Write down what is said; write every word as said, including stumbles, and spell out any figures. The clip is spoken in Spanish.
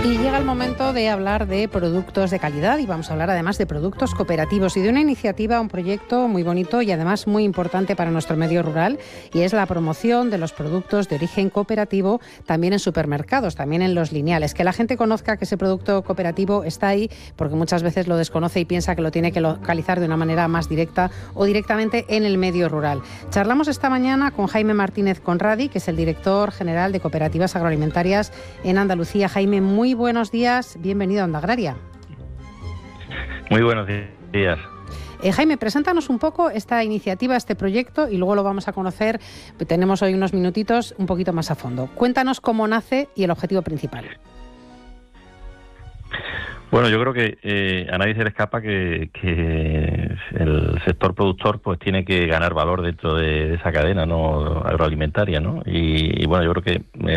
Y llega el momento de hablar de productos de calidad y vamos a hablar además de productos cooperativos y de una iniciativa, un proyecto muy bonito y además muy importante para nuestro medio rural, y es la promoción de los productos de origen cooperativo también en supermercados, también en los lineales. Que la gente conozca que ese producto cooperativo está ahí, porque muchas veces lo desconoce y piensa que lo tiene que localizar de una manera más directa o directamente en el medio rural. Charlamos esta mañana con Jaime Martínez Conradi, que es el director general de Cooperativas Agroalimentarias en Andalucía. Jaime, muy buenos días, bienvenido a Onda Agraria. Muy buenos días. Eh, Jaime, preséntanos un poco esta iniciativa, este proyecto, y luego lo vamos a conocer, tenemos hoy unos minutitos, un poquito más a fondo. Cuéntanos cómo nace y el objetivo principal. Bueno, yo creo que eh, a nadie se le escapa que, que el sector productor pues tiene que ganar valor dentro de, de esa cadena no agroalimentaria, ¿no? Y, y bueno, yo creo que